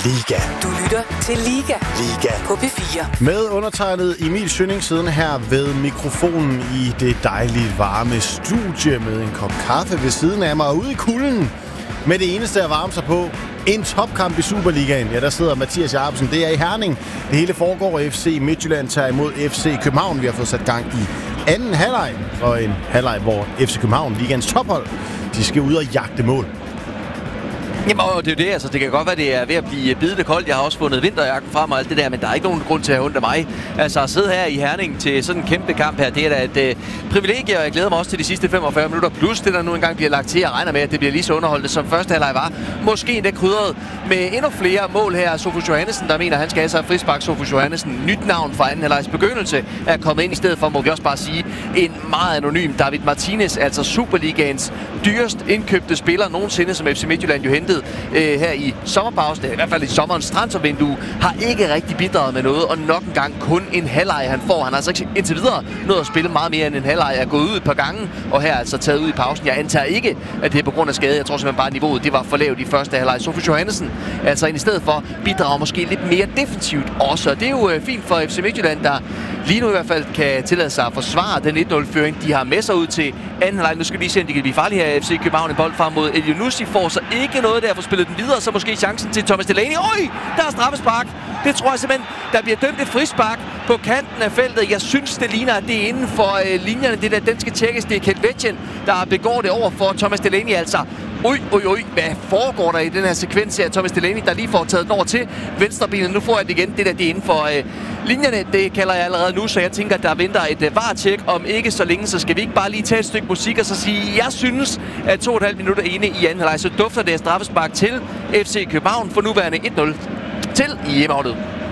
Liga. Du lytter til Liga. Liga. På P4. Med undertegnet Emil Schønning siden her ved mikrofonen i det dejligt varme studie med en kop kaffe ved siden af mig og ude i kulden med det eneste at varme sig på. En topkamp i Superligaen. Ja, der sidder Mathias Jacobsen. Det er i Herning. Det hele foregår. FC Midtjylland tager imod FC København. Vi har fået sat gang i anden halvleg. Og en halvleg, hvor FC København, ligaens tophold, de skal ud og jagte mål. Jamen, det er jo det. Altså, det kan godt være, det er ved at blive bidende koldt. Jeg har også fundet vinterjakken frem og alt det der, men der er ikke nogen grund til at have ondt af mig. Altså, at sidde her i Herning til sådan en kæmpe kamp her, det er da et privilegie, og jeg glæder mig også til de sidste 45 minutter. Plus det, der nu engang bliver lagt til. Jeg regner med, at det bliver lige så underholdende, som første halvleg var. Måske endda krydret med endnu flere mål her. Sofus Johannesen, der mener, at han skal have sig frispark. Sofus Johannesen, nyt navn fra anden halvlegs begyndelse, er kommet ind i stedet for, må vi også bare sige, en meget anonym David Martinez, altså Superligaens dyrest indkøbte spiller nogensinde, som FC Midtjylland jo hentede her i sommerpausen, i hvert fald i sommerens transfervindue, har ikke rigtig bidraget med noget, og nok en gang kun en halvleg han får. Han har altså ikke indtil videre nået at spille meget mere end en halvleg, er gået ud et par gange, og her er altså taget ud i pausen. Jeg antager ikke, at det er på grund af skade. Jeg tror simpelthen bare, at niveauet det var for lavt i første halvleg. Sofus Johannesen, altså i stedet for, bidrager måske lidt mere defensivt også. Det er jo fint for FC Midtjylland, der lige nu i hvert fald kan tillade sig at forsvare den 1-0-føring, de har med sig ud til anden halvleg. Nu skal vi lige se, om de kan blive farlige her. FC København en bold frem mod Elyounoussi, får så ikke noget der for spillet den videre, så måske chancen til Thomas Delaney. Oj, der er straffespark. Det tror jeg simpelthen, der bliver dømt et frispark på kanten af feltet. Jeg synes, det ligner, at det er inden for linjerne. Det der, den skal tjekkes. Det er Kent Vetjen, der begår det over for Thomas Delaney. Altså, oj, hvad foregår der i den her sekvens her? Thomas Delaney, der lige får taget den over til venstrebenet. Nu får jeg det igen. Det der, det er inden for linjerne. Det kalder jeg allerede nu, så jeg tænker, at der venter et VAR-tjek. Om ikke så længe, så skal vi ikke bare lige tage et stykke musik og så sige, jeg synes, at 2,5 minutter inde i anden halvleg, så dufter det af straffespark til FC København for nuværende 1-0 til hjemmeholdet.